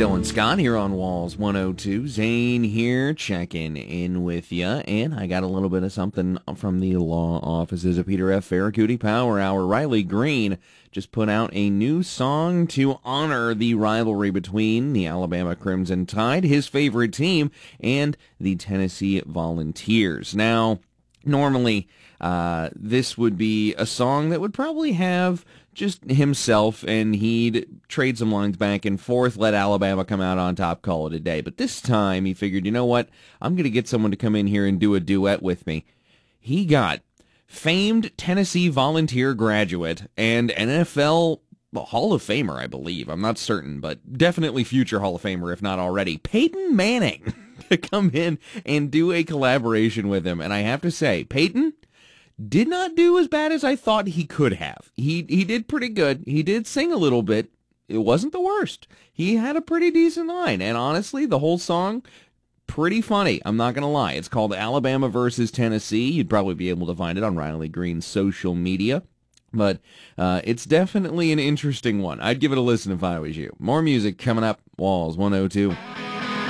Dylan Scott here on Walls 102. Zane here checking in with you, and I got a little bit of something from the law offices of Peter F. Farracuti Power Hour. Riley Green just put out a new song to honor the rivalry between the Alabama Crimson Tide, his favorite team, and the Tennessee Volunteers. Now, normally, this would be a song that would probably have just himself, and he'd trade some lines back and forth, let Alabama come out on top, call it a day. But this time, he figured, you know what? I'm going to get someone to come in here and do a duet with me. He got famed Tennessee Volunteer graduate and NFL Hall of Famer, I believe. I'm not certain, but definitely future Hall of Famer, if not already, Peyton Manning, to come in and do a collaboration with him. And I have to say, Peyton did not do as bad as I thought he could have. He did pretty good. He did sing a little bit. It wasn't the worst. He had a pretty decent line. And honestly, the whole song, pretty funny. I'm not going to lie. It's called Alabama versus Tennessee. You'd probably be able to find it on Riley Green's social media. But it's definitely an interesting one. I'd give it a listen if I was you. More music coming up. Walls 102.